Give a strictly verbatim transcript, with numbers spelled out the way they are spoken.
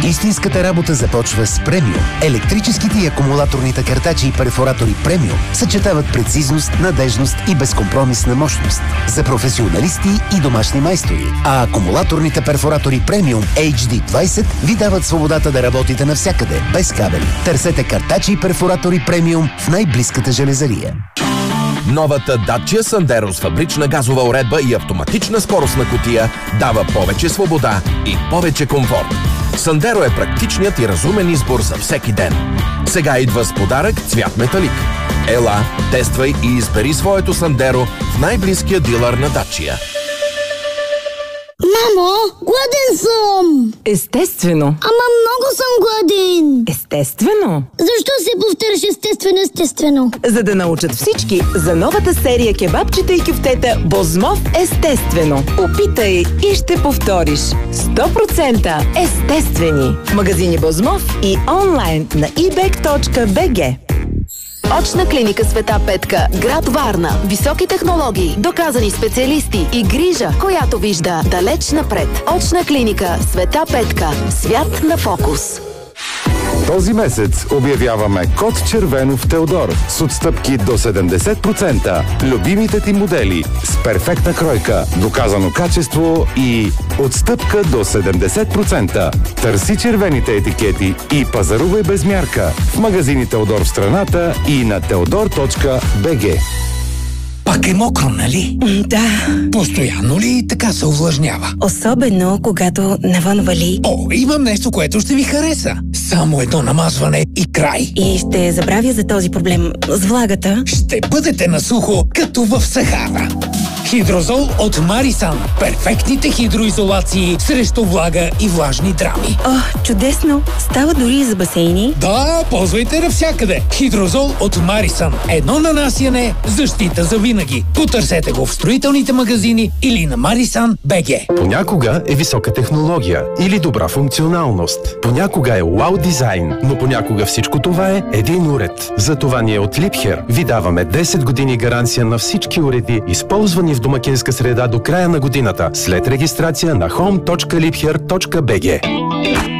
Истинската работа започва с Премиум. Електрическите и акумулаторните картачи и перфоратори Премиум съчетават прецизност, надежност и безкомпромисна мощност за професионалисти и домашни майстори. А акумулаторните перфоратори Премиум Ейч Ди двайсет ви дават свободата да работите навсякъде, без кабели. Търсете картачи и перфоратори Премиум в най-близката железария. Новата Dacia Sandero с фабрична газова уредба и автоматична скоростна кутия дава повече свобода и повече комфорт. Sandero е практичният и разумен избор за всеки ден. Сега идва с подарък цвят металик. Ела, тествай и избери своето Sandero в най-близкия дилър на Dacia. Мамо, гладен съм! Естествено. Ама много съм гладен! Естествено. Защо се повтаряш естествено, естествено? За да научат всички за новата серия кебабчета и кюфтета Бозмов естествено. Опитай и ще повториш. сто процента естествени. В магазини Бозмов и онлайн на и бек точка би джи. Очна клиника Света Петка, град Варна. Високи технологии, доказани специалисти и грижа, която вижда далеч напред. Очна клиника Света Петка. Свят на фокус. Този месец обявяваме код червено в Теодор с отстъпки до седемдесет процента. Любимите ти модели с перфектна кройка, доказано качество и отстъпка до седемдесет процента. Търси червените етикети и пазарувай без мярка в магазини Теодор в страната и на теодор точка би джи. Пак е мокро, нали? Да. Постоянно ли така се увлажнява? Особено, когато навън вали. О, имам нещо, което ще ви хареса. Само едно намазване и край. И ще забравя за този проблем с влагата. Ще бъдете на сухо, като в Сахара. Хидрозол от Марисан. Перфектните хидроизолации срещу влага и влажни драми. О, чудесно! Става дори и за басейни. Да, ползвайте навсякъде. Хидрозол от Марисан. Едно нанасяне, защита за винаги. Потърсете го в строителните магазини или на Марисан точка би джи. Понякога е висока технология или добра функционалност. Понякога е вау дизайн, но понякога всичко това е един уред. Затова ние от Liebherr ви даваме десет години гаранция на всички уреди, използвани в домакинска среда до края на годината, след регистрация на хоум точка liebherr точка би джи.